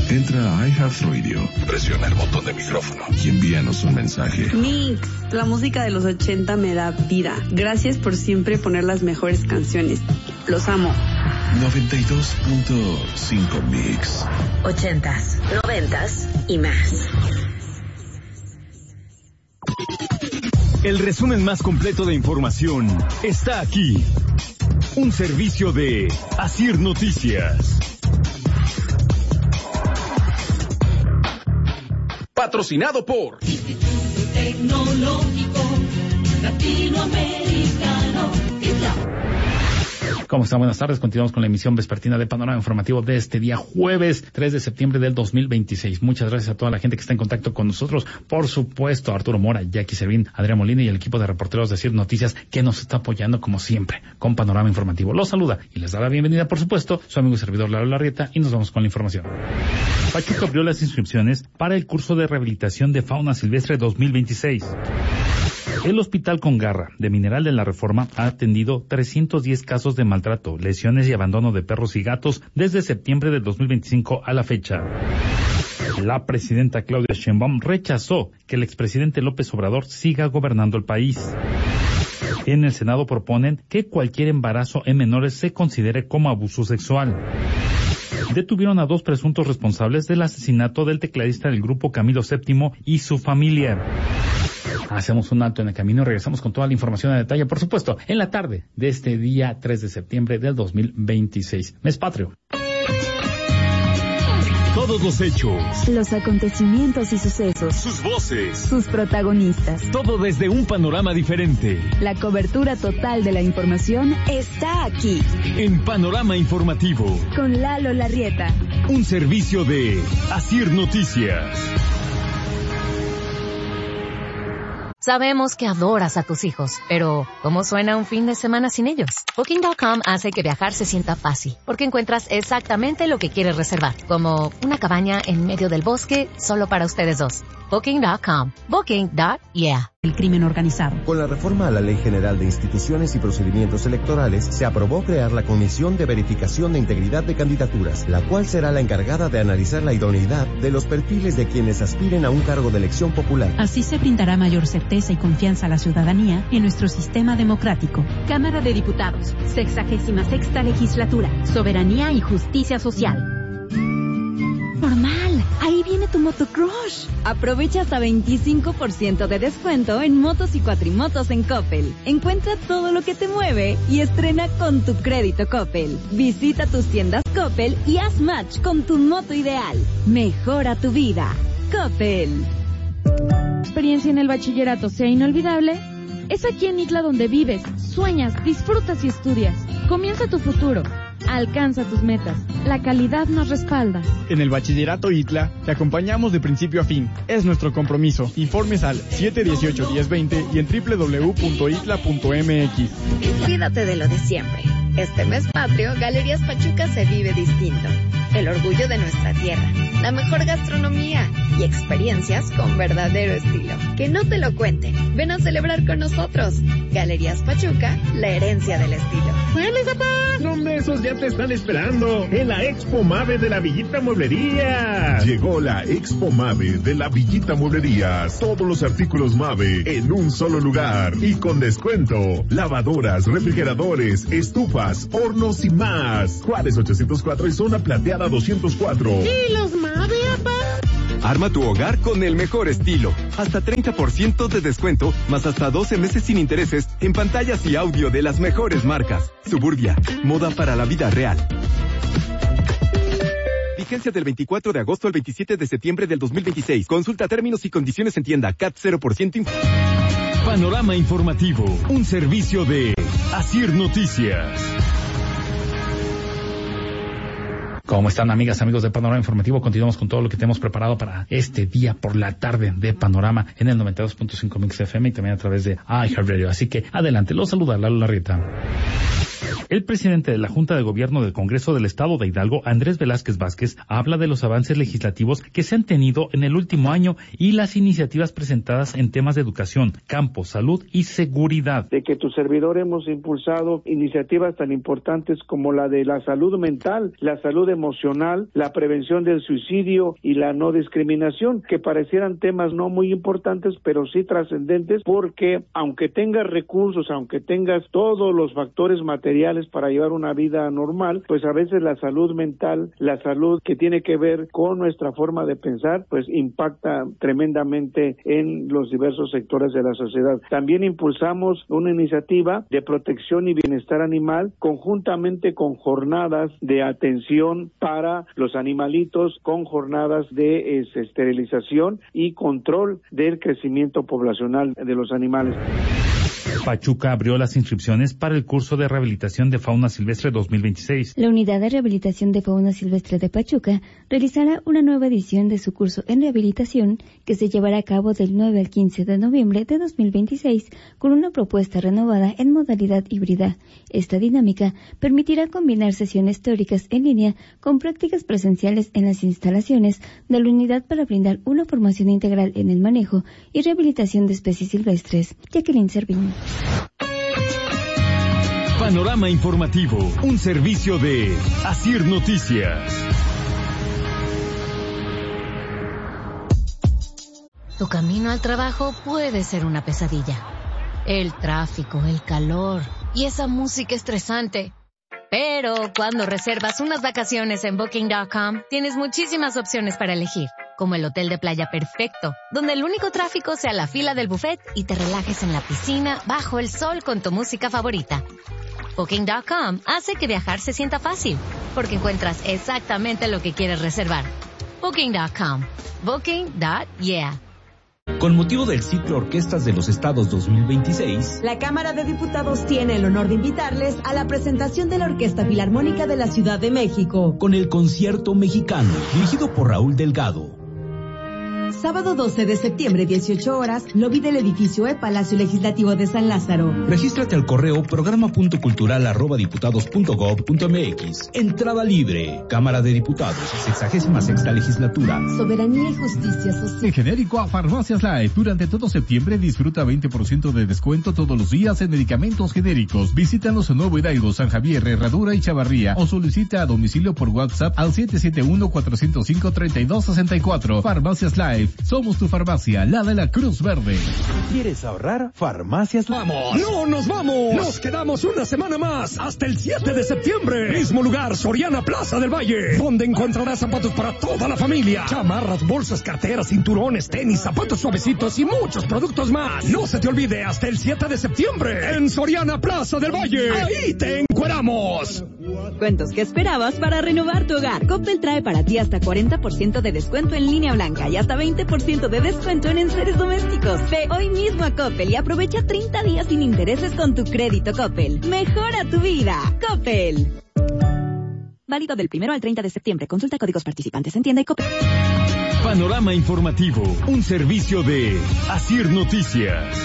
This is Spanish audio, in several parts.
Entra a iHeartRadio, presiona el botón de micrófono y envíanos un mensaje. Mix, la música de los 80 me da vida. Gracias por siempre poner las mejores canciones. Los amo. 92.5 Mix. 80s, 90s y más. El resumen más completo de información está aquí. Un servicio de Asir Noticias. Patrocinado por Tecnológico Latinoamericano. ¿Cómo están? Buenas tardes. Continuamos con la emisión vespertina de Panorama Informativo de este día jueves 3 de septiembre del 2026. Muchas gracias a toda la gente que está en contacto con nosotros. Por supuesto, Arturo Mora, Jackie Servín, Adrián Molina y el equipo de reporteros de Asir Noticias que nos está apoyando como siempre con Panorama Informativo. Los saluda y les da la bienvenida, por supuesto, su amigo y servidor Lalo Larrieta, y nos vamos con la información. Pachuca abrió las inscripciones para el curso de rehabilitación de fauna silvestre 2026. El Hospital Con Garra de Mineral de la Reforma ha atendido 310 casos de maltrato, lesiones y abandono de perros y gatos desde septiembre del 2025 a la fecha. La presidenta Claudia Sheinbaum rechazó que el expresidente López Obrador siga gobernando el país. En el Senado proponen que cualquier embarazo en menores se considere como abuso sexual. Detuvieron a 2 presuntos responsables del asesinato del tecladista del grupo Camilo VII y su familia. Hacemos un alto en el camino y regresamos con toda la información a detalle, por supuesto, en la tarde de este día 3 de septiembre del 2026. Mes patrio. Todos los hechos, los acontecimientos y sucesos, sus voces, sus protagonistas. Todo desde un panorama diferente. La cobertura total de la información está aquí. En Panorama Informativo. Con Lalo Larrieta. Un servicio de Asir Noticias. Sabemos que adoras a tus hijos, pero ¿cómo suena un fin de semana sin ellos? Booking.com hace que viajar se sienta fácil, porque encuentras exactamente lo que quieres reservar, como una cabaña en medio del bosque solo para ustedes dos. Booking.com. Booking.yeah. El crimen organizado. Con la reforma a la Ley General de Instituciones y Procedimientos Electorales, se aprobó crear la Comisión de Verificación de Integridad de Candidaturas, la cual será la encargada de analizar la idoneidad de los perfiles de quienes aspiren a un cargo de elección popular. Así se brindará mayor certeza y confianza a la ciudadanía en nuestro sistema democrático. Cámara de Diputados, 66ª Legislatura, Soberanía y Justicia Social. Normal, ahí viene tu motocrush. Aprovecha hasta 25% de descuento en motos y cuatrimotos en Coppel. Encuentra todo lo que te mueve y estrena con tu crédito Coppel. Visita tus tiendas Coppel y haz match con tu moto ideal. Mejora tu vida. Coppel. Experiencia en el bachillerato sea inolvidable. Es aquí en ITLA donde vives, sueñas, disfrutas y estudias. Comienza tu futuro. Alcanza tus metas. La calidad nos respalda. En el Bachillerato ITLA te acompañamos de principio a fin. Es nuestro compromiso. Informes al 718-1020 y en www.itla.mx. Cuídate de lo de siempre. Este mes patrio, Galerías Pachuca se vive distinto. El orgullo de nuestra tierra, la mejor gastronomía y experiencias con verdadero estilo. Que no te lo cuenten. Ven a celebrar con nosotros. Galerías Pachuca, la herencia del estilo. ¡Muebles, papá! ¿Dónde esos ya te están esperando? En la Expo Mave de la Villita Mueblería. Llegó la Expo Mave de la Villita Mueblería. Todos los artículos Mave en un solo lugar y con descuento. Lavadoras, refrigeradores, estufas, hornos y más. Juárez 804 y Zona Plateada 204. ¿Y los Mave, papá? Arma tu hogar con el mejor estilo. Hasta 30% de descuento, más hasta 12 meses sin intereses en pantallas y audio de las mejores marcas. Suburbia, moda para la vida real. Vigencia del 24 de agosto al 27 de septiembre del 2026. Consulta términos y condiciones en tienda. CAT 0%. Panorama Informativo, un servicio de Asir Noticias. ¿Cómo están, amigas, amigos de Panorama Informativo? Continuamos con todo lo que tenemos preparado para este día por la tarde de Panorama en el 92.5 Mix FM y también a través de iHeartRadio. Así que adelante, los saluda Lalo Larrieta. El presidente de la Junta de Gobierno del Congreso del Estado de Hidalgo, Andrés Velázquez Vázquez, habla de los avances legislativos que se han tenido en el último año y las iniciativas presentadas en temas de educación, campo, salud y seguridad. De que tu servidor hemos impulsado iniciativas tan importantes como la de la salud mental, la salud emocional, la prevención del suicidio y la no discriminación, que parecieran temas no muy importantes, pero sí trascendentes, porque aunque tengas recursos, aunque tengas todos los factores materiales para llevar una vida normal, pues a veces la salud mental, la salud que tiene que ver con nuestra forma de pensar, pues impacta tremendamente en los diversos sectores de la sociedad. También impulsamos una iniciativa de protección y bienestar animal conjuntamente con jornadas de atención para los animalitos, con jornadas de esterilización y control del crecimiento poblacional de los animales. Pachuca abrió las inscripciones para el curso de rehabilitación de fauna silvestre 2026. La Unidad de Rehabilitación de Fauna Silvestre de Pachuca realizará una nueva edición de su curso en rehabilitación que se llevará a cabo del 9 al 15 de noviembre de 2026 con una propuesta renovada en modalidad híbrida. Esta dinámica permitirá combinar sesiones teóricas en línea con prácticas presenciales en las instalaciones de la unidad para brindar una formación integral en el manejo y rehabilitación de especies silvestres. Jacqueline Servín. Panorama informativo, un servicio de Asir Noticias. Tu camino al trabajo puede ser una pesadilla. El tráfico, el calor y esa música estresante. Pero cuando reservas unas vacaciones en Booking.com, tienes muchísimas opciones para elegir, como el hotel de playa perfecto, donde el único tráfico sea la fila del buffet y te relajes en la piscina bajo el sol con tu música favorita. Booking.com hace que viajar se sienta fácil, porque encuentras exactamente lo que quieres reservar. Booking.com. Booking.yeah. Con motivo del ciclo Orquestas de los Estados 2026, la Cámara de Diputados tiene el honor de invitarles a la presentación de la Orquesta Filarmónica de la Ciudad de México, con el Concierto Mexicano, dirigido por Raúl Delgado. Sábado 12 de septiembre, 18 horas, lobby del edificio Palacio Legislativo de San Lázaro. Regístrate al correo programa.cultural@diputados.gov.mx. Entrada libre. Cámara de Diputados, 66ª Legislatura. Soberanía y justicia social. En genérico a Farmacias Life. Durante todo septiembre disfruta 20% de descuento todos los días en medicamentos genéricos. Visítanos en Nuevo Hidalgo, San Javier, Herradura y Chavarría o solicita a domicilio por WhatsApp al 771-405-3264. Farmacias Life. Somos tu farmacia, la de la Cruz Verde. ¿Quieres ahorrar? Farmacias Vamos. ¡No nos vamos! Nos quedamos una semana más, hasta el 7 de septiembre. Mismo lugar, Soriana Plaza del Valle, donde encontrarás zapatos para toda la familia. Chamarras, bolsas, carteras, cinturones, tenis, zapatos suavecitos y muchos productos más. No se te olvide, hasta el 7 de septiembre, en Soriana Plaza del Valle. ¡Ahí te encueramos! Cuentos que esperabas para renovar tu hogar. Coppel trae para ti hasta 40% de descuento en línea blanca y hasta 20% de descuento en enseres domésticos. Ve hoy mismo a Coppel y aprovecha 30 días sin intereses con tu crédito Coppel. Mejora tu vida. Coppel. Válido del 1 al 30 de septiembre. Consulta códigos participantes en tienda y Coppel. Panorama informativo, un servicio de Asir Noticias.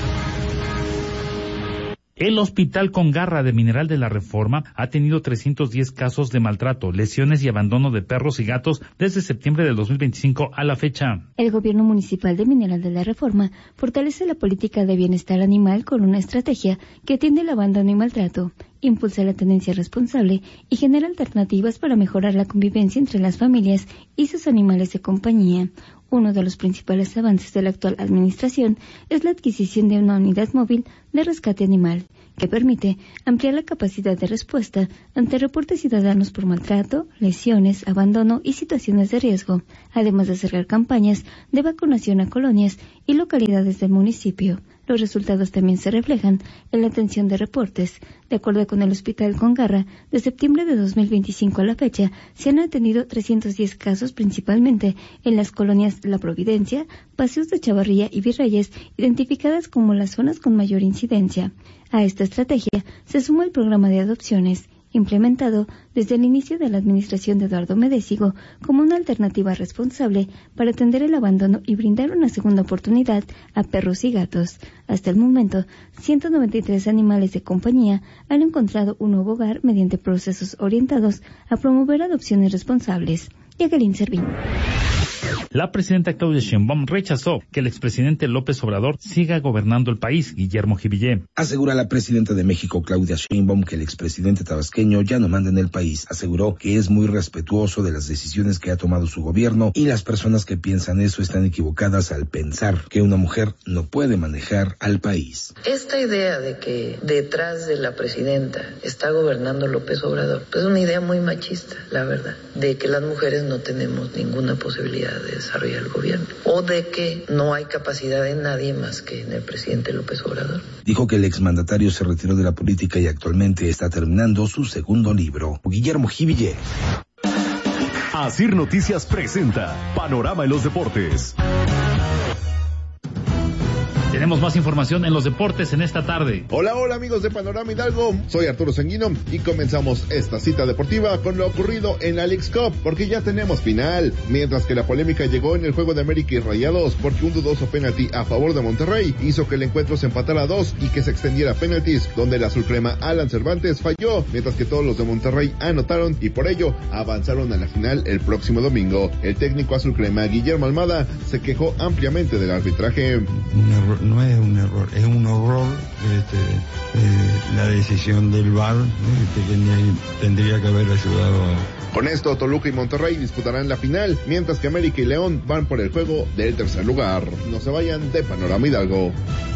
El Hospital Congarra de Mineral de la Reforma ha tenido 310 casos de maltrato, lesiones y abandono de perros y gatos desde septiembre del 2025 a la fecha. El gobierno municipal de Mineral de la Reforma fortalece la política de bienestar animal con una estrategia que atiende el abandono y maltrato, impulsa la tenencia responsable y genera alternativas para mejorar la convivencia entre las familias y sus animales de compañía. Uno de los principales avances de la actual administración es la adquisición de una unidad móvil de rescate animal, que permite ampliar la capacidad de respuesta ante reportes ciudadanos por maltrato, lesiones, abandono y situaciones de riesgo, además de cerrar campañas de vacunación a colonias y localidades del municipio. Los resultados también se reflejan en la atención de reportes. De acuerdo con el Hospital Congarra, de septiembre de 2025 a la fecha, se han atendido 310 casos principalmente en las colonias La Providencia, Paseos de Chavarría y Virreyes, identificadas como las zonas con mayor incidencia. A esta estrategia se suma el programa de adopciones. implementado desde el inicio de la administración de Eduardo Medésigo como una alternativa responsable para atender el abandono y brindar una segunda oportunidad a perros y gatos. Hasta el momento, 193 animales de compañía han encontrado un nuevo hogar mediante procesos orientados a promover adopciones responsables. Jacqueline Servín. La presidenta Claudia Sheinbaum rechazó que el expresidente López Obrador siga gobernando el país. Guillermo Jivillé. Asegura la presidenta de México, Claudia Sheinbaum, que el expresidente tabasqueño ya no manda en el país. Aseguró que es muy respetuoso de las decisiones que ha tomado su gobierno y las personas que piensan eso están equivocadas al pensar que una mujer no puede manejar al país. Esta idea de que detrás de la presidenta está gobernando López Obrador, pues es una idea muy machista, la verdad, de que las mujeres no tenemos ninguna posibilidad de desarrollar el gobierno, o de que no hay capacidad en nadie más que en el presidente López Obrador. Dijo que el exmandatario se retiró de la política y actualmente está terminando su segundo libro. Guillermo Jivillé. Asir Noticias presenta Panorama en los Deportes. Tenemos más información en los deportes en esta tarde. Hola amigos de Panorama Hidalgo, soy Arturo Sanguino y comenzamos esta cita deportiva con lo ocurrido en la Leagues Cup, porque ya tenemos final. Mientras que la polémica llegó en el juego de América y Rayados, porque un dudoso penalti a favor de Monterrey hizo que el encuentro se empatara a 2 y que se extendiera a penaltis, donde el azulcrema Alan Cervantes falló, mientras que todos los de Monterrey anotaron y por ello avanzaron a la final el próximo domingo. El técnico azulcrema Guillermo Almada se quejó ampliamente del arbitraje. No es un error, es un horror la decisión del VAR, que tendría que haber ayudado. Con esto, Toluca y Monterrey disputarán la final, mientras que América y León van por el juego del tercer lugar. No se vayan de Panorama Hidalgo.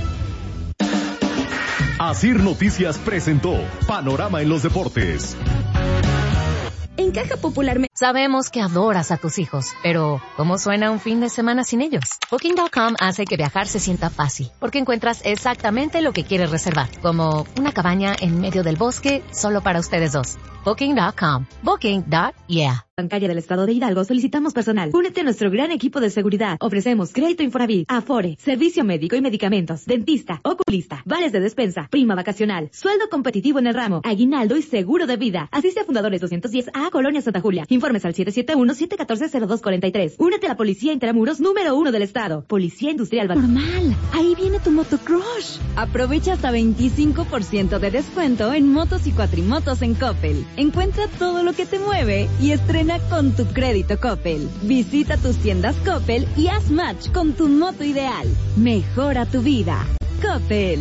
Asir Noticias presentó Panorama en los Deportes. En Caja Popular Sabemos que adoras a tus hijos, pero ¿cómo suena un fin de semana sin ellos? Booking.com hace que viajar se sienta fácil, porque encuentras exactamente lo que quieres reservar, como una cabaña en medio del bosque solo para ustedes dos. Booking.com. Booking.yeah. Bancaria del Estado de Hidalgo, solicitamos personal. Únete a nuestro gran equipo de seguridad. Ofrecemos crédito Infonavit, Afore, servicio médico y medicamentos, dentista, oculista, vales de despensa, prima vacacional, sueldo competitivo en el ramo, aguinaldo y seguro de vida. Asiste a Fundadores 210A, Colonia Santa Julia. Informes al 771-714-0243. Únete a la Policía Intramuros número 1 del Estado. Policía Industrial. Normal, ahí viene tu Motocrush. Aprovecha hasta 25% de descuento en motos y cuatrimotos en Coppel. Encuentra todo lo que te mueve y estrena con tu crédito Coppel. Visita tus tiendas Coppel y haz match con tu moto ideal. Mejora tu vida. Coppel.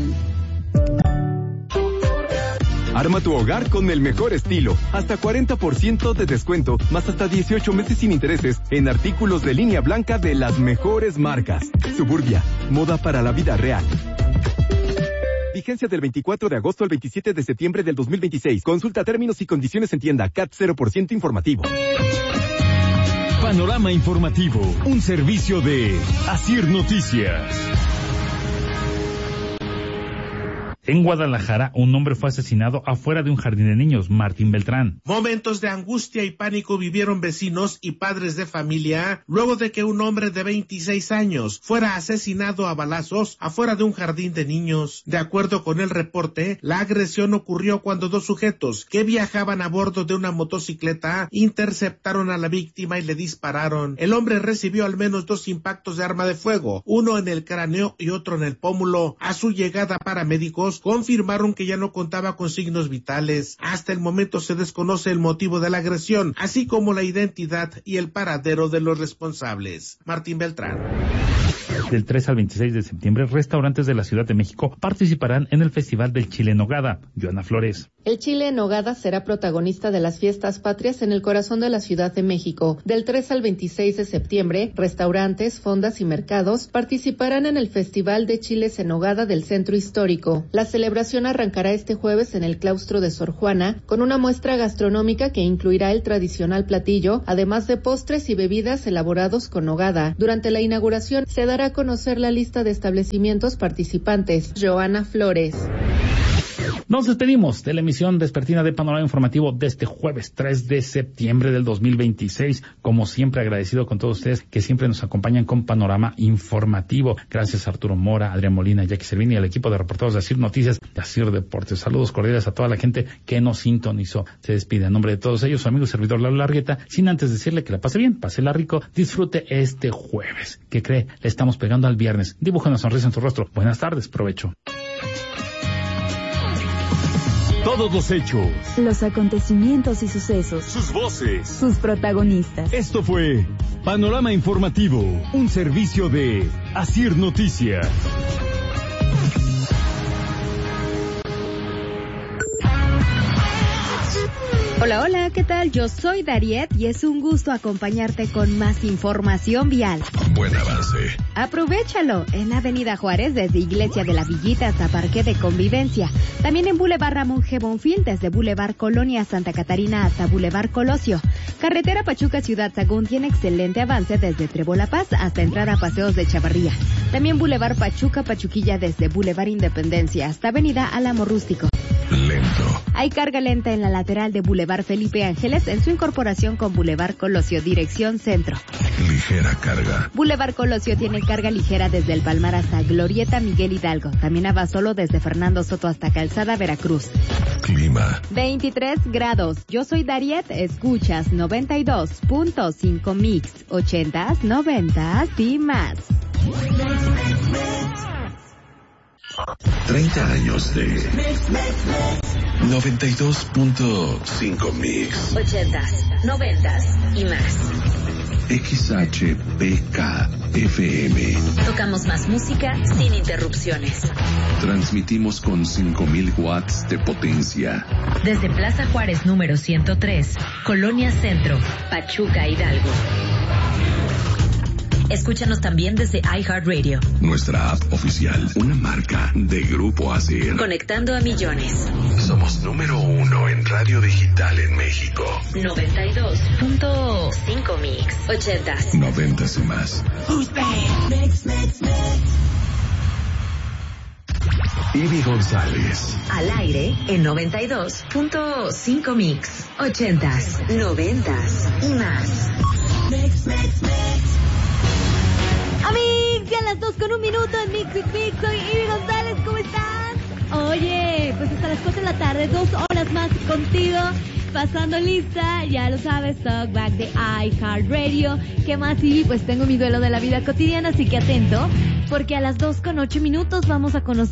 Arma tu hogar con el mejor estilo. Hasta 40% de descuento, más hasta 18 meses sin intereses en artículos de línea blanca de las mejores marcas. Suburbia, moda para la vida real. Vigencia del 24 de agosto al 27 de septiembre del 2026. Consulta términos y condiciones en tienda. CAT 0% informativo. Panorama informativo. Un servicio de Asir Noticias. En Guadalajara, un hombre fue asesinado afuera de un jardín de niños. Martín Beltrán. Momentos de angustia y pánico vivieron vecinos y padres de familia luego de que un hombre de 26 años fuera asesinado a balazos afuera de un jardín de niños. De acuerdo con el reporte, la agresión ocurrió cuando dos sujetos que viajaban a bordo de una motocicleta interceptaron a la víctima y le dispararon. El hombre recibió al menos 2 impactos de arma de fuego, uno en el cráneo y otro en el pómulo. A su llegada, paramédicos confirmaron que ya no contaba con signos vitales. Hasta el momento se desconoce el motivo de la agresión, así como la identidad y el paradero de los responsables. Martín Beltrán. Del 3 al 26 de septiembre, restaurantes de la Ciudad de México participarán en el Festival del Chile en Nogada. Joana Flores. El chile en nogada será protagonista de las fiestas patrias en el corazón de la Ciudad de México. Del 3 al 26 de septiembre, restaurantes, fondas y mercados participarán en el Festival de Chiles en Nogada del Centro Histórico. La celebración arrancará este jueves en el claustro de Sor Juana con una muestra gastronómica que incluirá el tradicional platillo, además de postres y bebidas elaborados con nogada. Durante la inauguración se dará a conocer la lista de establecimientos participantes. Joana Flores. Nos despedimos de la emisión vespertina de Panorama Informativo de este jueves 3 de septiembre del 2026. Como siempre, agradecido con todos ustedes que siempre nos acompañan con Panorama Informativo. Gracias a Arturo Mora, Adrián Molina, Jackie Cervini y al equipo de reporteros de Asir Noticias, de Asir Deportes. Saludos cordiales a toda la gente que nos sintonizó. Se despide a nombre de todos ellos su amigo y servidor Lalo Largueta, sin antes decirle que la pase bien, pásela rico, disfrute este jueves. ¿Qué cree? Le estamos pegando al viernes. Dibuja una sonrisa en tu rostro. Buenas tardes, provecho. Todos los hechos, los acontecimientos y sucesos, sus voces, sus protagonistas. Esto fue Panorama Informativo, un servicio de Asir Noticias. Hola, hola, ¿qué tal? Yo soy Dariet y es un gusto acompañarte con más información vial. Buen avance. Aprovechalo en Avenida Juárez desde Iglesia de la Villita hasta Parque de Convivencia. También en Boulevard Ramón G. Bonfil desde Boulevard Colonia Santa Catarina hasta Boulevard Colosio. Carretera Pachuca Ciudad Sagún tiene excelente avance desde Trébol La Paz hasta entrar a Paseos de Chavarría. También Boulevard Pachuca Pachuquilla desde Boulevard Independencia hasta Avenida Álamo Rústico. Lento. Hay carga lenta en la lateral de Boulevard Felipe Ángeles en su incorporación con Boulevard Colosio, dirección centro. Ligera carga. Boulevard Colosio tiene carga ligera desde El Palmar hasta Glorieta Miguel Hidalgo. También Abasolo desde Fernando Soto hasta Calzada Veracruz. Clima. 23 grados. Yo soy Dariet, escuchas 92.5 Mix, 80s, 90s y más. 30 años de 92.5 Mix, 80s, 90s y más. XHPK FM. Tocamos más música sin interrupciones. Transmitimos con 5,000 watts de potencia. Desde Plaza Juárez número 103, Colonia Centro, Pachuca, Hidalgo. Escúchanos también desde iHeartRadio. Nuestra app oficial, una marca de Grupo Asir. Conectando a millones. Somos número 1 en radio digital en México. 92.5 Mix. 80s. 90s y más. Ivy González. Al aire en 92.5 Mix. 80s, 90s y más. Amigos, a las 2:01 en Mix. Soy Ivy González, ¿cómo están? Oye, pues hasta las 4 de la tarde, 2 horas más contigo, pasando lista, ya lo sabes, Talkback de iHeartRadio. ¿Qué más? Y pues tengo mi duelo de la vida cotidiana, así que atento, porque a las 2:08 vamos a conocer